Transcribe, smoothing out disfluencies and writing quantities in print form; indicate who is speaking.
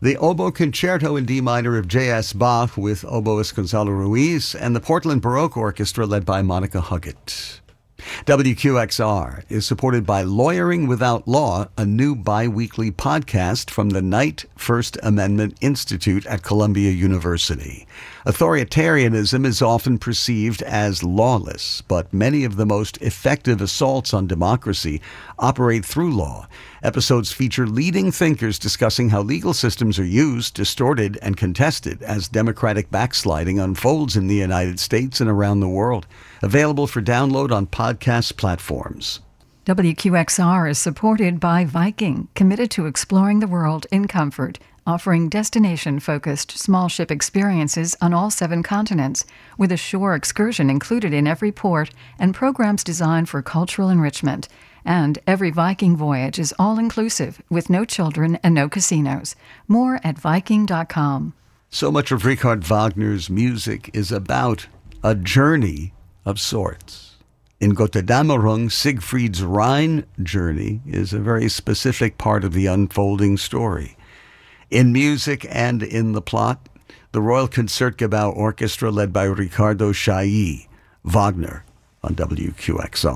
Speaker 1: The Oboe Concerto in D minor of J.S. Bach with oboist Gonzalo Ruiz and the Portland Baroque Orchestra led by Monica Huggett. WQXR is supported by Lawyering Without Law, a new bi-weekly podcast from the Knight First Amendment Institute at Columbia University. Authoritarianism is often perceived as lawless, but many of the most effective assaults on democracy operate through law. Episodes feature leading thinkers discussing how legal systems are used, distorted, and contested as democratic backsliding unfolds in the United States and around the world. Available for download on podcast platforms.
Speaker 2: WQXR is supported by Viking, committed to exploring the world in comfort, offering destination-focused small ship experiences on all 7 continents, with a shore excursion included in every port and programs designed for cultural enrichment. And every Viking voyage is all-inclusive, with no children and no casinos. More at Viking.com.
Speaker 1: So much of Richard Wagner's music is about a journey of sorts. In Götterdämmerung, Siegfried's Rhine journey is a very specific part of the unfolding story. In music and in the plot, the Royal Concertgebouw Orchestra led by Riccardo Chailly, Wagner on WQXR.